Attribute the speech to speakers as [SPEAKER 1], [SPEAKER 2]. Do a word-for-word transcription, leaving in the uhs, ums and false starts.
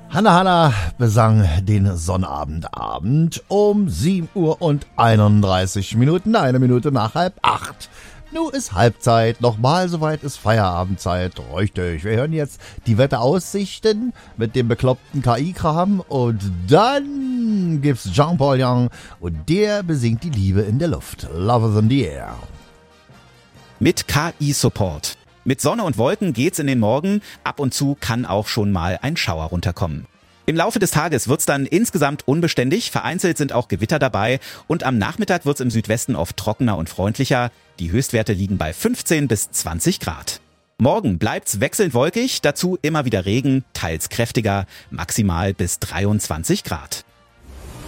[SPEAKER 1] Hanna Hanna besang den Sonnabendabend um sieben Uhr und einunddreißig Minuten, eine Minute nach halb acht. Nu ist Halbzeit, nochmal soweit ist Feierabendzeit, richtig. Wir hören jetzt die Wetteraussichten mit dem bekloppten K I-Kram und dann gibt's Jean-Paul Young und der besingt die Liebe in der Luft. Love is in the air.
[SPEAKER 2] Mit K I-Support. Mit Sonne und Wolken geht's in den Morgen. Ab und zu kann auch schon mal ein Schauer runterkommen. Im Laufe des Tages wird's dann insgesamt unbeständig. Vereinzelt sind auch Gewitter dabei. Und am Nachmittag wird's im Südwesten oft trockener und freundlicher. Die Höchstwerte liegen bei fünfzehn bis zwanzig Grad. Morgen bleibt's wechselnd wolkig. Dazu immer wieder Regen, teils kräftiger, maximal bis dreiundzwanzig Grad.